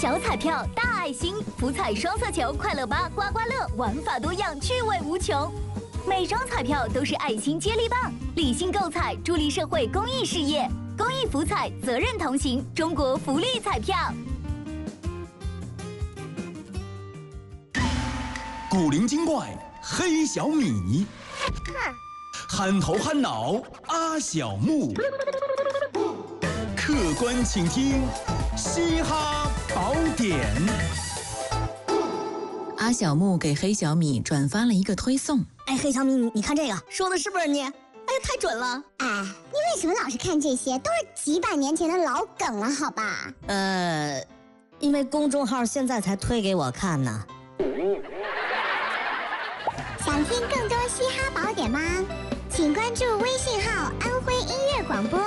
小彩票大爱心，福彩双色球、快乐8、刮刮乐，玩法多样，趣味无穷。每张彩票都是爱心接力棒，理性购彩，助力社会公益事业。公益福彩，责任同行，中国福利彩票。 古灵精怪黑小米，憨头憨脑阿小木，客官请听嘻哈宝典。 阿小木给黑小米转发了一个推送。 哎，黑小米，你看这个，说的是不是你？哎，太准了！ 哎，你为什么老是看这些？都是几百年前的老梗了，好吧？ 因为公众号现在才推给我看呢。 想听更多嘻哈宝典吗？请关注微信号“安徽音乐广播”。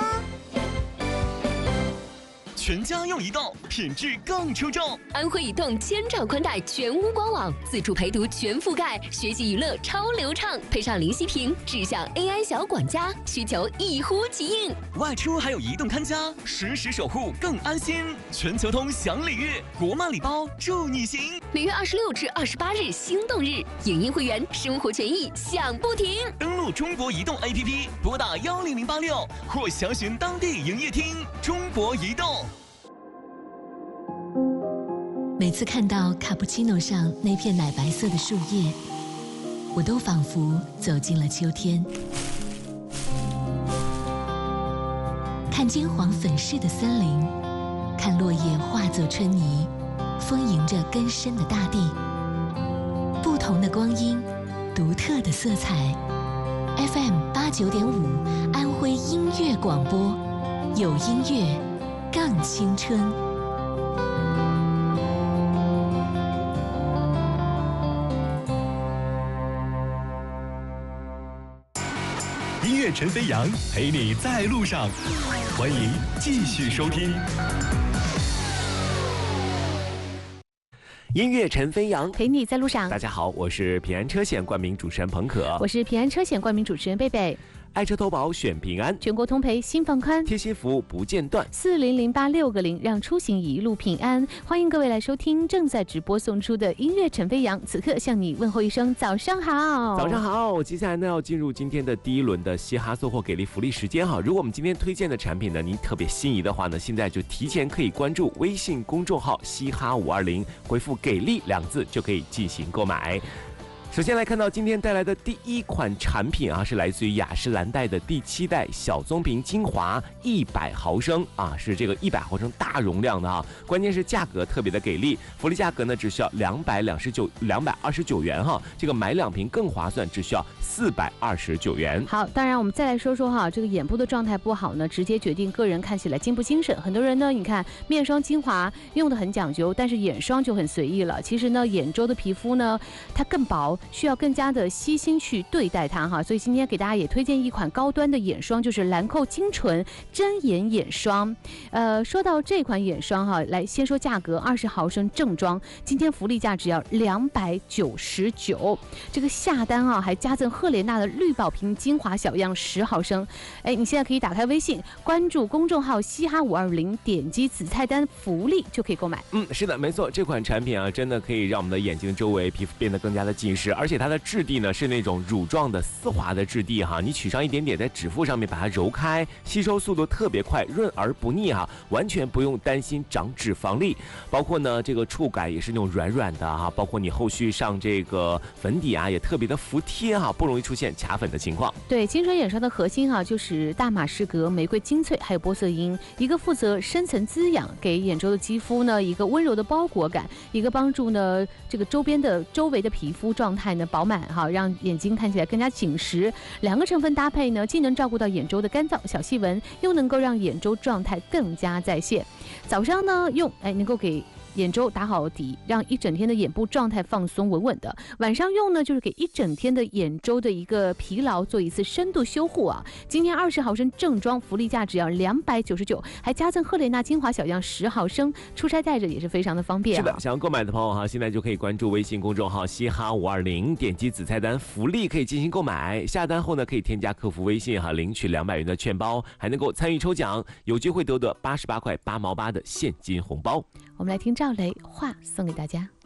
全家用移动，品质更出众。 安徽移动千兆宽带全屋官网，自助陪读全覆盖，学习娱乐超流畅，配上林息屏智享 AI 小管家，需求一呼即应。 外出还有移动看家，实时守护更安心。全球通享礼遇，国漫礼包助你行。 6月26至28日心动日，影音会员生活权益享不停。 登录中国移动 APP， 拨打10086或详询当地营业厅。中国移动。 每次看到卡布奇诺上那片奶白色的树叶，我都仿佛走进了秋天。看金黄粉饰的森林，看落叶化作春泥，丰盈着根深的大地。不同的光阴，独特的色彩。FM 89.5，安徽音乐广播，有音乐，更青春。 音乐陈飞扬陪你在路上，欢迎继续收听。 音乐陈飞扬陪你在路上。 大家好，我是平安车险冠名主持人彭可， 我是平安车险冠名主持人贝贝。 爱车投保选平安， 全国通赔心放宽， 贴心服务不间断 ，4008660，让出行一路平安。欢迎各位来收听正在直播送出的音乐陈飞扬，此刻向你问候一声早上好。 早上好，接下来呢要进入今天的第一轮的嘻哈送货给力福利时间哈。如果我们今天推荐的产品呢，您特别心仪的话呢，现在就提前可以关注微信公众号嘻哈520，回复给力2字就可以进行购买。首先来看到今天带来的第一款产品啊，是来自于雅诗兰黛的第7代小棕瓶精华100毫升啊，是这个100毫升大容量的啊，关键是价格特别的给力，福利价格呢只需要229元哈，这个买2瓶更划算，只需要429元。 好，当然我们再来说说哈，这个眼部的状态不好呢，直接决定个人看起来精不精神。很多人呢，你看面霜、精华用的很讲究，但是眼霜就很随意了。其实呢，眼周的皮肤呢，它更薄，需要更加的悉心去对待它哈。所以今天给大家也推荐一款高端的眼霜，就是兰蔻精纯真眼眼霜。说到这款眼霜哈，来先说价格，20毫升正装，今天福利价只要299，这个下单啊还加赠赫莲娜的绿宝瓶精华小样10毫升。哎，你现在可以打开微信，关注公众号嘻哈520，点击子菜单福利就可以购买。 是的，没错，这款产品啊，真的可以让我们的眼睛周围皮肤变得更加的紧实，而且它的质地呢是那种乳状的丝滑的质地哈，你取上一点点在指腹上面把它揉开，吸收速度特别快，润而不腻哈，完全不用担心长脂肪粒。包括呢这个触感也是那种软软的哈，包括你后续上这个粉底啊也特别的服帖哈，不容易出现卡粉的情况。 对，精纯眼霜的核心哈就是大马士革、玫瑰精粹还有玻色因，一个负责深层滋养，给眼周的肌肤呢一个温柔的包裹感，一个帮助呢这个周围的皮肤状态呢饱满哈，让眼睛看起来更加紧实。两个成分搭配呢，既能照顾到眼周的干燥小细纹，又能够让眼周状态更加在线。早上呢用能够给眼周打好底，让一整天的眼部状态放松稳稳的。晚上用呢，就是给一整天的眼周的一个疲劳做一次深度修护啊。今天20毫升正装，福利价只要299，还加赠赫莲娜精华小样10毫升，出差带着也是非常的方便。 是的，想要购买的朋友哈，现在就可以关注微信公众号嘻哈520，点击子菜单福利可以进行购买。下单后呢，可以添加客服微信哈，领取200元的券包，还能够参与抽奖，有机会得88块8毛8的现金红包。 我们来听赵雷话送给大家。